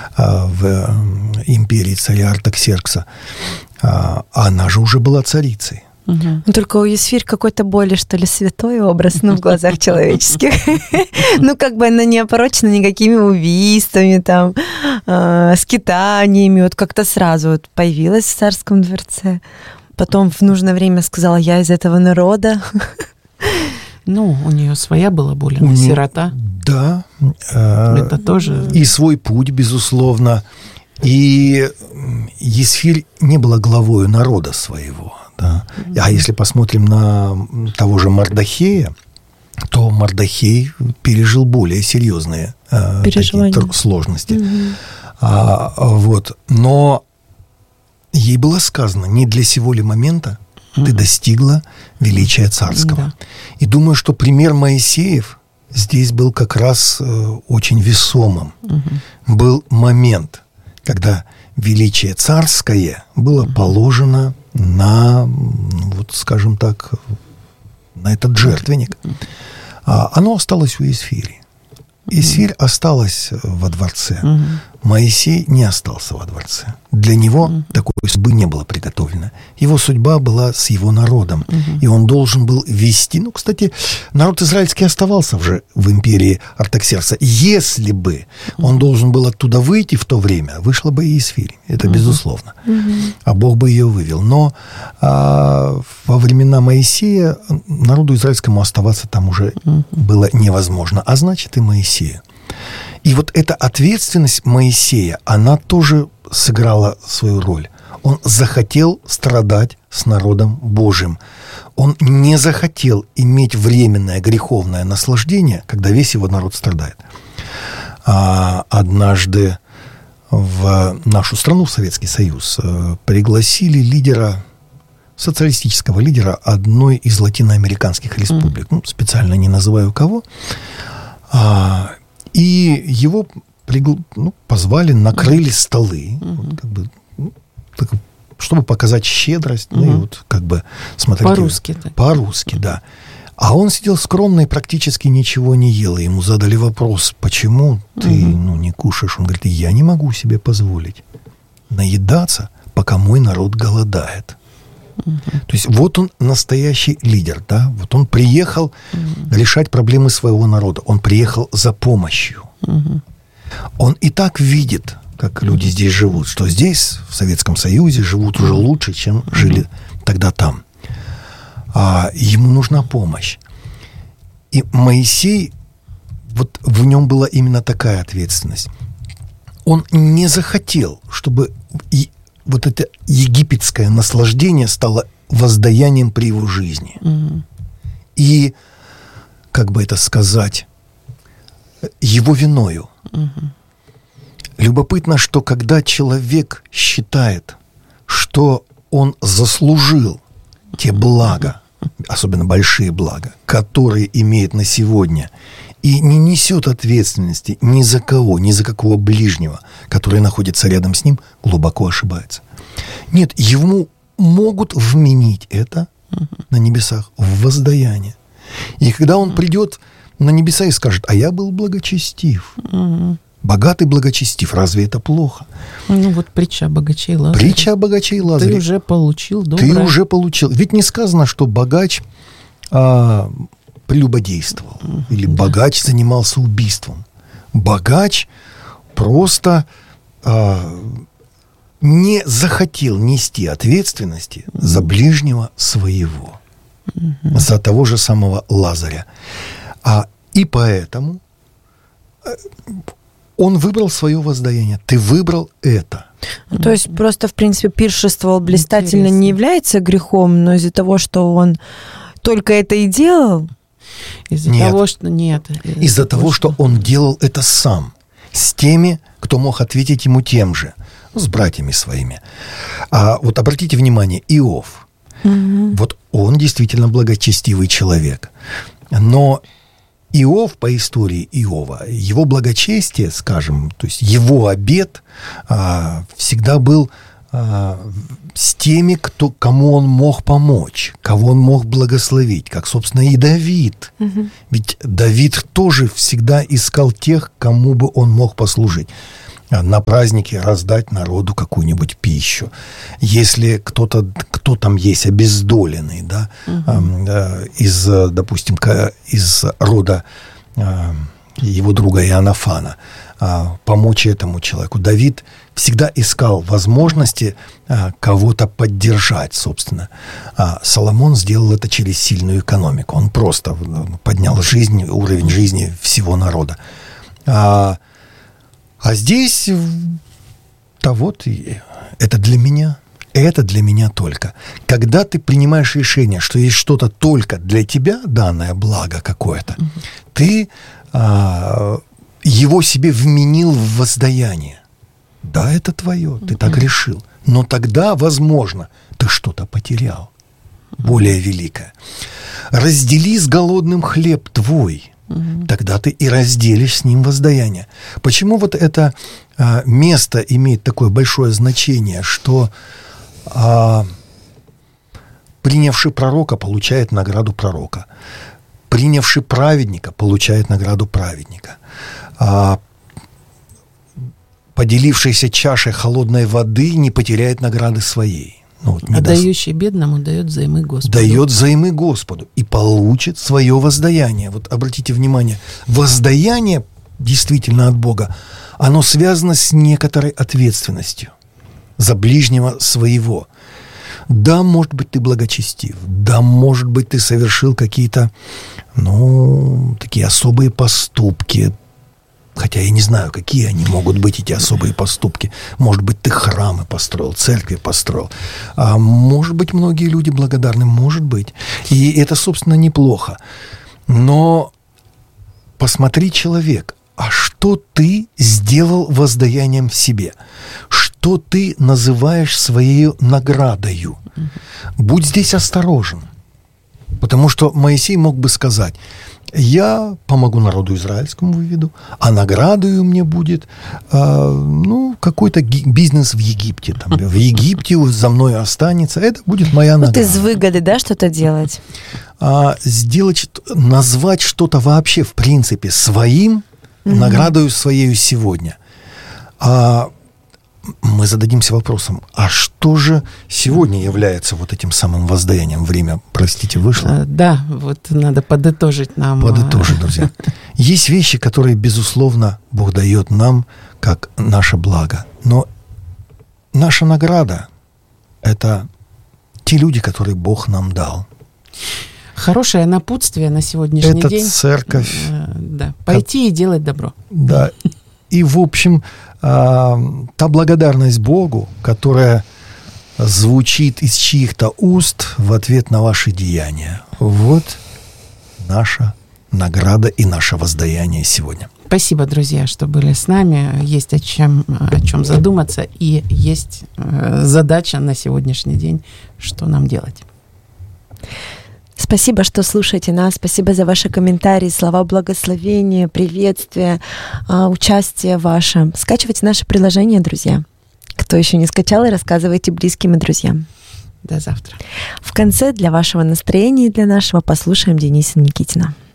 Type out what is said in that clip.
в империи царя Артаксеркса, она же уже была царицей. Угу. Только у Есфирь какой-то более, что ли, святой образ, в глазах человеческих. Она не опорочена никакими убийствами, скитаниями. Как-то сразу появилась в царском дворце. Потом в нужное время сказала: я из этого народа. У нее своя была боль, она сирота. Да. Это тоже... И свой путь, безусловно. И Есфирь не была главою народа своего. Да. А если посмотрим на того же Мардохея, то Мардохей пережил более серьезные сложности. Но ей было сказано: не для сего ли момента ты достигла величия царского. Да. И думаю, что пример Моисеев здесь был как раз очень весомым. Был момент, когда величие царское было положено на, скажем так, на этот жертвенник. Оно осталось у Есфири. Есфирь осталась во дворце. Моисей не остался во дворце. Для него такой судьбы не было приготовлено. Его судьба была с его народом. И он должен был вести... кстати, народ израильский оставался уже в империи Артаксеркса. Если бы он должен был оттуда выйти в то время, вышла бы и Есфирь. Это безусловно. А Бог бы ее вывел. Но во времена Моисея народу израильскому оставаться там уже было невозможно. А значит, и Моисею. И эта ответственность Моисея, она тоже сыграла свою роль. Он захотел страдать с народом Божьим. Он не захотел иметь временное греховное наслаждение, когда весь его народ страдает. Однажды в нашу страну, в Советский Союз, пригласили социалистического лидера одной из латиноамериканских республик. Специально не называю кого. И его позвали, накрыли столы, чтобы показать щедрость, смотрите. По-русски, да. А он сидел скромно и практически ничего не ел. И ему задали вопрос: почему ты не кушаешь? Он говорит: я не могу себе позволить наедаться, пока мой народ голодает. То есть он настоящий лидер, да? Он приехал решать проблемы своего народа. Он приехал за помощью. Он и так видит, как люди здесь живут, что здесь, в Советском Союзе, живут уже лучше, чем жили тогда там. Ему нужна помощь. И Моисей, в нем была именно такая ответственность. Он не захотел, чтобы это египетское наслаждение стало воздаянием при его жизни. И, его виною. Любопытно, что когда человек считает, что он заслужил те блага, особенно большие блага, которые имеет на сегодня, и не несет ответственности ни за кого, ни за какого ближнего, который находится рядом с ним, глубоко ошибается. Нет, ему могут вменить это на небесах в воздаяние. И когда он придет на небеса и скажет: а я был благочестив, богатый благочестив, разве это плохо? Притча о богаче и Лазаре. Притча о богаче и Лазаре. Ты уже получил доброе. Ты уже получил. Ведь не сказано, что богач прелюбодействовал, или богач занимался убийством. Богач просто не захотел нести ответственности за ближнего своего, за того же самого Лазаря. И поэтому он выбрал свое воздаяние. Ты выбрал это. То есть просто, в принципе, пиршествовал блистательно не является грехом, но из-за того, что он только это и делал? Из-за того, что он делал это сам, с теми, кто мог ответить ему тем же, с братьями своими. Обратите внимание, Иов. Он действительно благочестивый человек. Но Иов, по истории Иова, его благочестие, скажем, то есть его обет всегда был с теми, кому он мог помочь, кого он мог благословить, как, собственно, и Давид. Ведь Давид тоже всегда искал тех, кому бы он мог послужить. на празднике раздать народу какую-нибудь пищу. Если кто там есть обездоленный, да, допустим, из рода его друга Иоаннафана, помочь этому человеку. Давид всегда искал возможности кого-то поддержать, собственно. Соломон сделал это через сильную экономику. Он просто поднял уровень жизни всего народа. А здесь, да вот, это для меня. Это для меня только. Когда ты принимаешь решение, что есть что-то только для тебя, данное благо какое-то, ты его себе вменил в воздаяние. Да, это твое, ты так решил. Но тогда, возможно, ты что-то потерял. Более великое. Раздели с голодным хлеб твой. Тогда ты и разделишь с ним воздаяние. Почему вот это место имеет такое большое значение, что принявший пророка получает награду пророка, принявший праведника получает награду праведника, поделившийся чашей холодной воды не потеряет награды своей. Дающий бедному дает взаймы Господу. Дает взаймы Господу и получит свое воздаяние. Вот обратите внимание, воздаяние действительно от Бога, оно связано с некоторой ответственностью за ближнего своего. Да, может быть, ты благочестив, да, может быть, ты совершил какие-то, такие особые поступки. Хотя я не знаю, какие они могут быть, эти особые поступки. Может быть, ты храмы построил, церкви построил. А может быть, многие люди благодарны, может быть. И это, собственно, неплохо. Но посмотри, человек, а что ты сделал воздаянием в себе? Что ты называешь своей наградою? Будь здесь осторожен. Потому что Моисей мог бы сказать: я помогу народу израильскому, выведу, а наградою мне будет какой-то бизнес в Египте. Там, в Египте за мной останется. Это будет моя награда. Вот из выгоды, да, что-то делать? Назвать что-то вообще, в принципе, своим, наградою своею сегодня. Мы зададимся вопросом, а что же сегодня является вот этим самым воздаянием? Время, простите, вышло? Да, вот надо подытожить нам. Подытожить, друзья. Есть вещи, которые, безусловно, Бог дает нам как наше благо. Но наша награда – это те люди, которые Бог нам дал. Хорошее напутствие на сегодняшний день. Это церковь. Да, пойти и делать добро. Да. И, в общем, та благодарность Богу, которая звучит из чьих-то уст в ответ на ваши деяния. Вот наша награда и наше воздаяние сегодня. Спасибо, друзья, что были с нами. Есть о чем задуматься, и есть задача на сегодняшний день, что нам делать. Спасибо, что слушаете нас. Спасибо за ваши комментарии, слова благословения, приветствия, участие ваше. Скачивайте наше приложение, друзья. Кто еще не скачал, и рассказывайте близким и друзьям. До завтра. В конце для вашего настроения и для нашего послушаем Дениса Никитина.